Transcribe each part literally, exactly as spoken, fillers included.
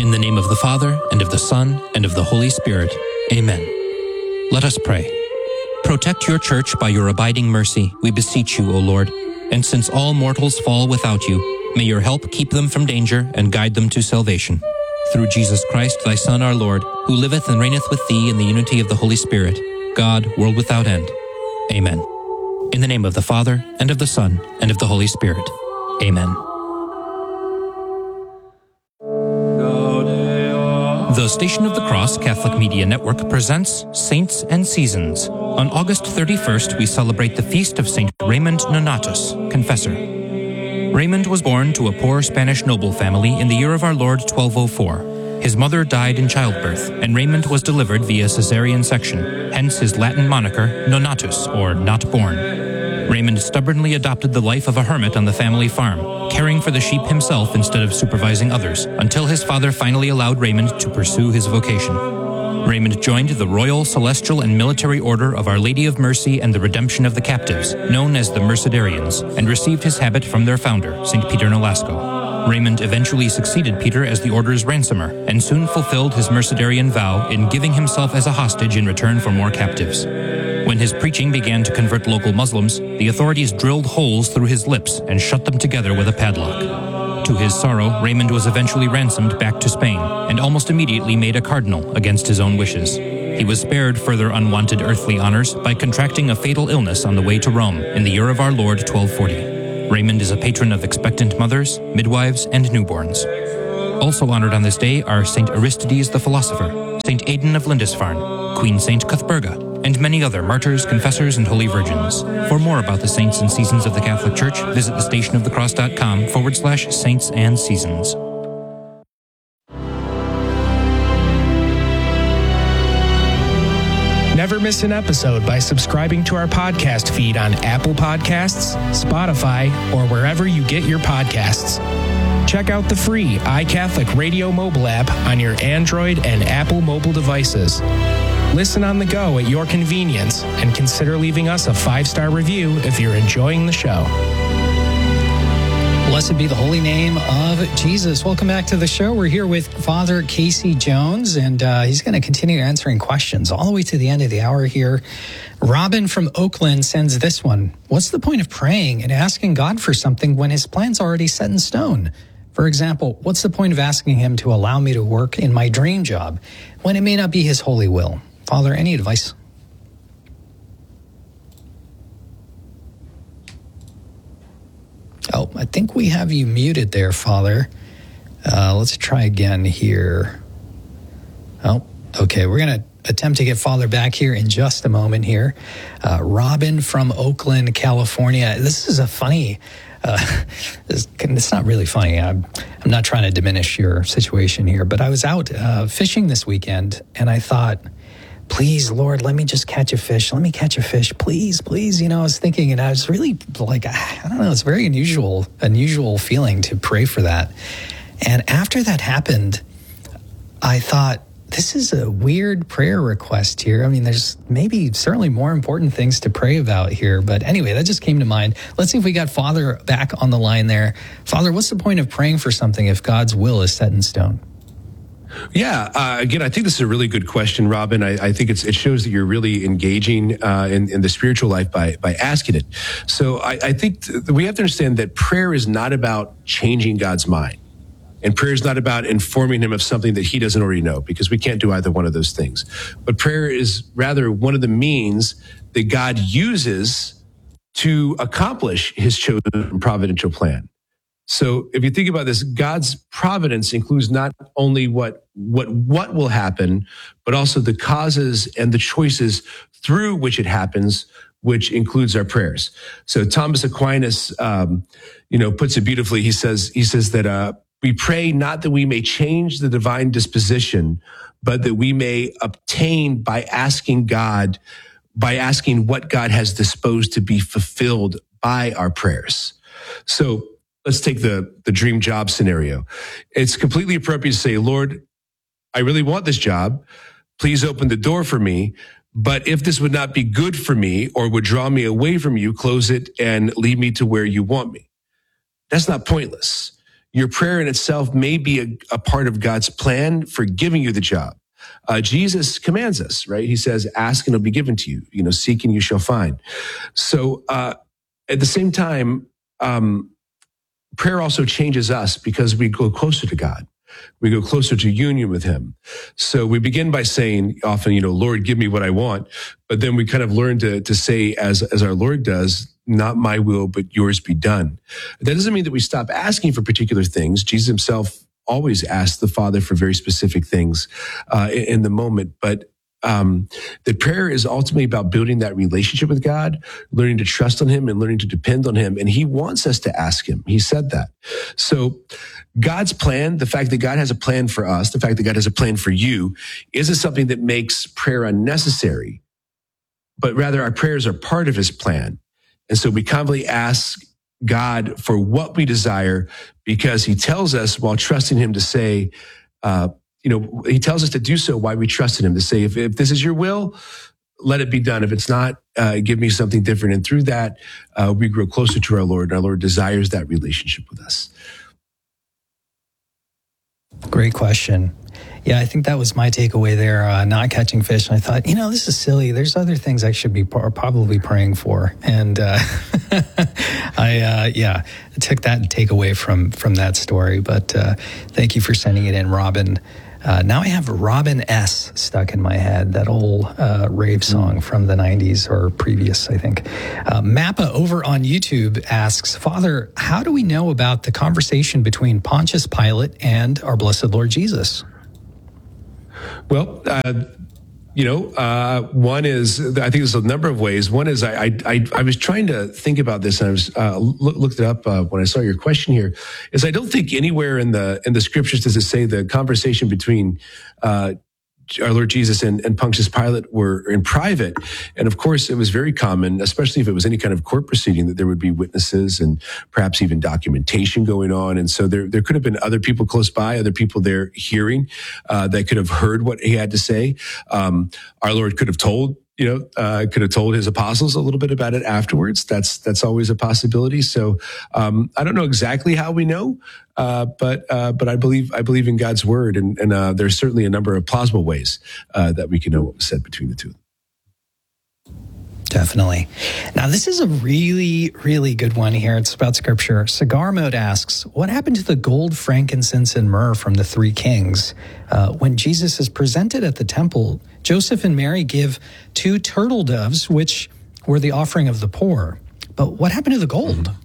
In the name of the Father, and of the Son, and of the Holy Spirit. Amen. Let us pray. Protect your church by your abiding mercy, we beseech you, O Lord. And since all mortals fall without you, may your help keep them from danger and guide them to salvation. Through Jesus Christ, thy Son, our Lord, who liveth and reigneth with thee in the unity of the Holy Spirit, God, world without end. Amen. In the name of the Father, and of the Son, and of the Holy Spirit. Amen. The Station of the Cross Catholic Media Network presents Saints and Seasons. On August thirty-first, we celebrate the feast of Saint Raymond Nonatus, Confessor. Raymond was born to a poor Spanish noble family in the year of our Lord twelve oh four. His mother died in childbirth, and Raymond was delivered via caesarean section, hence his Latin moniker, Nonatus, or not born. Raymond stubbornly adopted the life of a hermit on the family farm, caring for the sheep himself instead of supervising others, until his father finally allowed Raymond to pursue his vocation. Raymond joined the Royal, Celestial, and Military Order of Our Lady of Mercy and the Redemption of the Captives, known as the Mercedarians, and received his habit from their founder, Saint Peter Nolasco. Raymond eventually succeeded Peter as the order's ransomer, and soon fulfilled his Mercedarian vow in giving himself as a hostage in return for more captives. When his preaching began to convert local Muslims, the authorities drilled holes through his lips and shut them together with a padlock. To his sorrow, Raymond was eventually ransomed back to Spain, and almost immediately made a cardinal against his own wishes. He was spared further unwanted earthly honors by contracting a fatal illness on the way to Rome in the year of our Lord twelve forty. Raymond is a patron of expectant mothers, midwives, and newborns. Also honored on this day are Saint Aristides the Philosopher, Saint Aidan of Lindisfarne, Queen Saint Cuthberga, and many other martyrs, confessors, and holy virgins. For more about the saints and seasons of the Catholic Church, visit thestationofthecross.com forward slash saints and seasons. Never miss an episode by subscribing to our podcast feed on Apple Podcasts, Spotify, or wherever you get your podcasts. Check out the free iCatholic Radio mobile app on your Android and Apple mobile devices. Listen on the go at your convenience, and consider leaving us a five-star review if you're enjoying the show. Blessed be the holy name of Jesus. Welcome back to the show. We're here with Father Casey Jones, and uh, he's going to continue answering questions all the way to the end of the hour here. Robin from Oakland sends this one. What's the point of praying and asking God for something when his plan's already set in stone? For example, what's the point of asking him to allow me to work in my dream job when it may not be his holy will? Father, any advice? Oh, I think we have you muted there, Father. Uh, let's try again here. Oh, okay. We're going to attempt to get Father back here in just a moment here. Uh, Robin from Oakland, California. This is a funny... Uh, it's, it's not really funny. I'm, I'm not trying to diminish your situation here, but I was out uh, fishing this weekend, and I thought, please, Lord, let me just catch a fish. Let me catch a fish. Please, please. You know, I was thinking, and I was really like, I don't know, it's a very unusual, unusual feeling to pray for that. And after that happened, I thought, this is a weird prayer request here. I mean, there's maybe certainly more important things to pray about here. But anyway, that just came to mind. Let's see if we got Father back on the line there. Father, what's the point of praying for something if God's will is set in stone? Yeah, uh, again, I think this is a really good question, Robin. I, I think it's, it shows that you're really engaging uh, in, in the spiritual life by by asking it. So I, I think th- we have to understand that prayer is not about changing God's mind. And prayer is not about informing him of something that he doesn't already know, because we can't do either one of those things. But prayer is rather one of the means that God uses to accomplish his chosen providential plan. So if you think about this, God's providence includes not only what what what will happen, but also the causes and the choices through which it happens, which includes our prayers. So Thomas Aquinas, um, you know, puts it beautifully. He says he says that uh, we pray not that we may change the divine disposition, but that we may obtain by asking God, by asking what God has disposed to be fulfilled by our prayers. So let's take the, the dream job scenario. It's completely appropriate to say, Lord, I really want this job. Please open the door for me. But if this would not be good for me or would draw me away from you, close it and lead me to where you want me. That's not pointless. your prayer in itself may be a, a part of God's plan for giving you the job. Uh, Jesus commands us, right? He says, ask and it'll be given to you. You know, seek and you shall find. So uh, at the same time, um, prayer also changes us because we go closer to God. We go closer to union with him. So we begin by saying often, you know, Lord, give me what I want. But then we kind of learn to, to say, as, as our Lord does, not my will, but yours be done. That doesn't mean that we stop asking for particular things. Jesus himself always asked the Father for very specific things uh, in, in the moment. But Um, that prayer is ultimately about building that relationship with God, learning to trust on him and learning to depend on him. And he wants us to ask him. He said that. So God's plan, the fact that God has a plan for us, the fact that God has a plan for you, isn't something that makes prayer unnecessary, but rather our prayers are part of his plan. And so we constantly ask God for what we desire because he tells us while trusting him to say, uh, you know, he tells us to do so while we trust in him, to say, if, if this is your will, let it be done. If it's not, uh, give me something different. And through that, uh, we grow closer to our Lord, and our Lord desires that relationship with us. Great question. Yeah, I think that was my takeaway there, uh, not catching fish. And I thought, you know, this is silly. There's other things I should be p- probably praying for. And uh, I, uh, yeah, took that takeaway from, from that story. But uh, thank you for sending it in, Robin. Uh, now I have Robin S. stuck in my head, that old uh, rave song from the nineties or previous, I think. Uh, Mappa over on YouTube asks, Father, how do we know about the conversation between Pontius Pilate and our blessed Lord Jesus? Well, uh, you know, uh, one is, I think there's a number of ways. One is I, I, I, I was trying to think about this and I was, uh, look, looked it up uh, when I saw your question here, is I don't think anywhere in the, in the scriptures does it say the conversation between, uh, our Lord Jesus and, and Pontius Pilate were in private. And of course, it was very common, especially if it was any kind of court proceeding, that there would be witnesses and perhaps even documentation going on. And so there, there could have been other people close by, other people there hearing, uh, that could have heard what he had to say. Um, our Lord could have told, you know, uh, could have told his apostles a little bit about it afterwards. That's, that's always a possibility. So, um, I don't know exactly how we know, uh, but, uh, but I believe, I believe in God's word. And, and, uh, there's certainly a number of plausible ways, uh, that we can know what was said between the two. Definitely. Now, this is a really, really good one here. It's about scripture. Cigar Mode asks, what happened to the gold, frankincense, and myrrh from the three kings? Uh, when Jesus is presented at the temple, Joseph and Mary give two turtle doves, which were the offering of the poor. But what happened to the gold? Mm-hmm.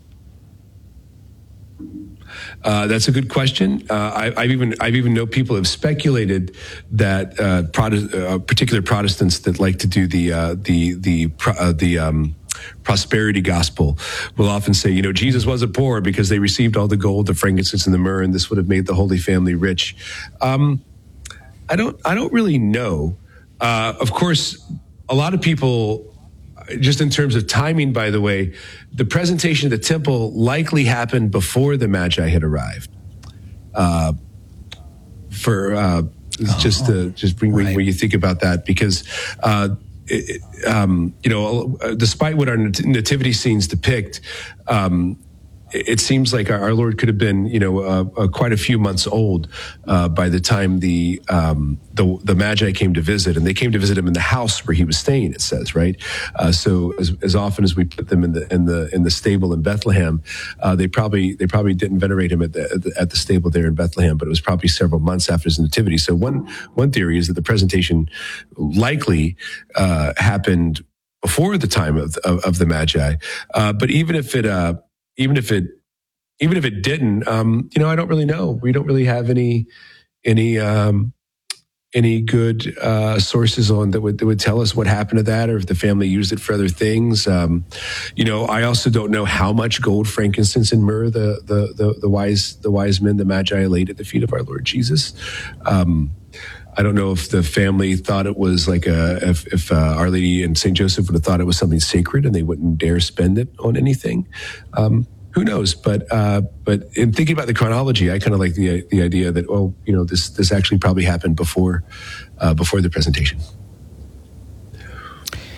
Uh, that's a good question. Uh, I, I've even I've even know people have speculated that uh, Protest, uh, particular Protestants that like to do the uh, the the uh, the um, prosperity gospel will often say, you know, Jesus wasn't poor because they received all the gold, the frankincense, and the myrrh, and this would have made the Holy Family rich. Um, I don't I don't really know. Uh, of course, a lot of people. Just in terms of timing, by the way, the presentation of the temple likely happened before the Magi had arrived. Uh, for uh, oh, just to just bring right. when you think about that, because uh, it, um, you know, despite what our nativity scenes depict. Um, It seems like our Lord could have been, you know, uh, uh, quite a few months old uh, by the time the, um, the the Magi came to visit, and they came to visit him in the house where he was staying. It says, right. Uh, so as, as often as we put them in the in the in the stable in Bethlehem, uh, they probably they probably didn't venerate him at the, at the at the stable there in Bethlehem, but it was probably several months after his nativity. So one one theory is that the presentation likely uh, happened before the time of of, of the Magi, uh, but even if it. Uh, Even if it, even if it didn't, um, you know, I don't really know. We don't really have any, any, um, any good uh, sources on that would that would tell us what happened to that, or if the family used it for other things. Um, you know, I also don't know how much gold, frankincense, and myrrh the the the, the wise the wise men, the Magi, laid at the feet of our Lord Jesus. Um, I don't know if the family thought it was like a, if, if uh, Our Lady and Saint Joseph would have thought it was something sacred and they wouldn't dare spend it on anything. Um, who knows? But uh, but in thinking about the chronology, I kind of like the the idea that, oh, you know, this this actually probably happened before uh, before the presentation.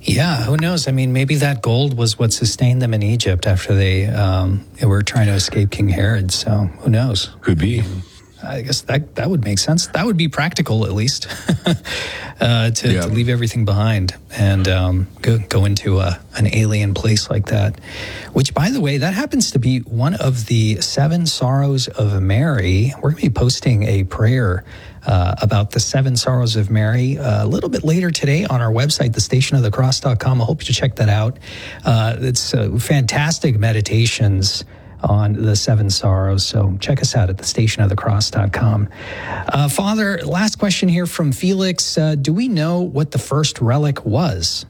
Yeah, who knows? I mean, maybe that gold was what sustained them in Egypt after they um, were trying to escape King Herod. So who knows? Could be. I guess that that would make sense. That would be practical, at least, uh, to, yeah. to leave everything behind and um, go, go into a, an alien place like that. Which, by the way, that happens to be one of the seven sorrows of Mary. We're going to be posting a prayer uh, about the seven sorrows of Mary uh, a little bit later today on our website, the station of the cross dot com. I hope you check that out. Uh, it's uh, fantastic meditations on the seven sorrows. So check us out at the station of the cross dot com. Uh, Father, last question here from Felix. Uh, do we know what the first relic was?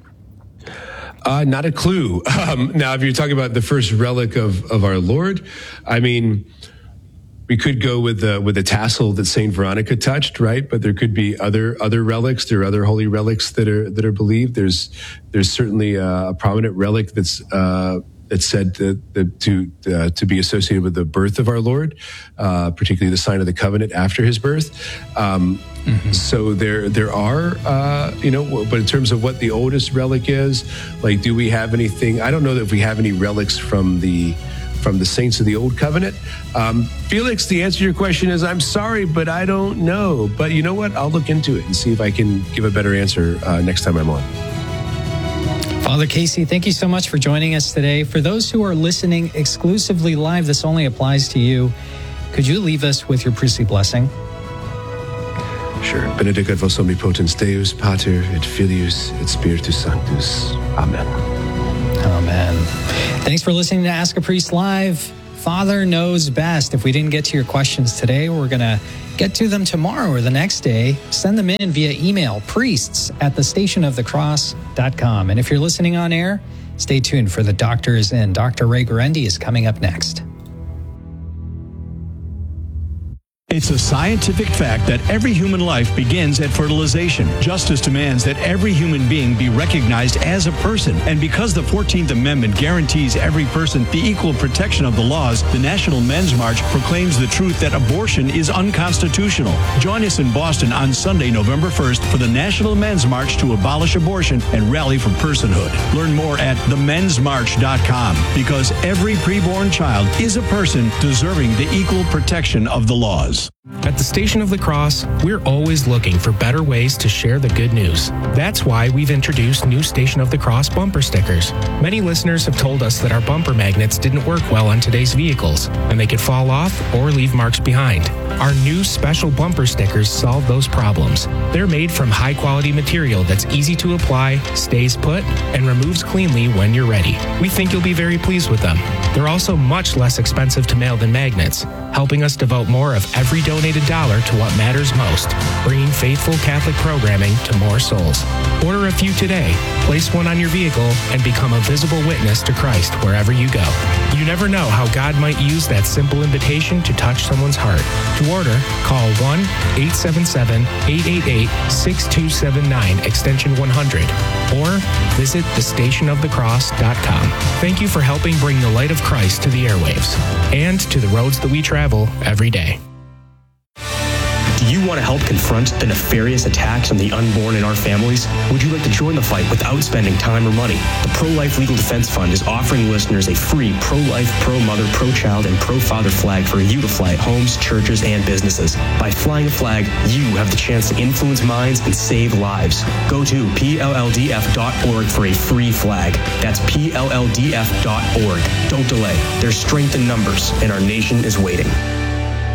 Uh, not a clue. Um, now, if you're talking about the first relic of, of our Lord, I mean, we could go with the with the tassel that Saint Veronica touched, right? But there could be other other relics. There are other holy relics that are that are believed. There's there's certainly a, a prominent relic that's uh, that's said to to uh, to be associated with the birth of our Lord, uh, particularly the sign of the covenant after his birth. Um, mm-hmm. So there there are uh, you know, but in terms of what the oldest relic is, like, do we have anything? I don't know that if we have any relics from the from the saints of the Old Covenant. Um, Felix, the answer to your question is, I'm sorry, but I don't know. But you know what? I'll look into it and see if I can give a better answer uh, next time I'm on. Father Casey, thank you so much for joining us today. For those who are listening exclusively live, this only applies to you. Could you leave us with your priestly blessing? Sure. Benedicat vos omnipotens Deus, Pater, et Filius, et Spiritus Sanctus. Amen. Amen. Thanks for listening to Ask a Priest Live. Father knows best. If we didn't get to your questions today, we're going to get to them tomorrow or the next day. Send them in via email, priests at the station of the cross dot com. And if you're listening on air, stay tuned for The Doctor is In. Doctor Ray Guarendi is coming up next. It's a scientific fact that every human life begins at fertilization. Justice demands that every human being be recognized as a person. And because the fourteenth Amendment guarantees every person the equal protection of the laws, the National Men's March proclaims the truth that abortion is unconstitutional. Join us in Boston on Sunday, November first for the National Men's March to abolish abortion and rally for personhood. Learn more at the men's march dot com, because every preborn child is a person deserving the equal protection of the laws. At the Station of the Cross, we're always looking for better ways to share the good news. That's why we've introduced new Station of the Cross bumper stickers. Many listeners have told us that our bumper magnets didn't work well on today's vehicles, and they could fall off or leave marks behind. Our new special bumper stickers solve those problems. They're made from high-quality material that's easy to apply, stays put, and removes cleanly when you're ready. We think you'll be very pleased with them. They're also much less expensive to mail than magnets, helping us devote more of every donated dollar to what matters most, bringing faithful Catholic programming to more souls. Order a few today, place one on your vehicle, and become a visible witness to Christ wherever you go. You never know how God might use that simple invitation to touch someone's heart. To order, call one eight seven seven, eight eight eight, six two seven nine, extension one hundred, or visit the station of the cross dot com. Thank you for helping bring the light of Christ to the airwaves and to the roads that we travel every day. Do you want to help confront the nefarious attacks on the unborn in our families? Would you like to join the fight without spending time or money? The Pro-Life Legal Defense Fund is offering listeners a free pro-life, pro-mother, pro-child, and pro-father flag for you to fly at homes, churches, and businesses. By flying a flag, you have the chance to influence minds and save lives. Go to P L L D F dot org for a free flag. That's P L L D F dot org. Don't delay. There's strength in numbers, and our nation is waiting.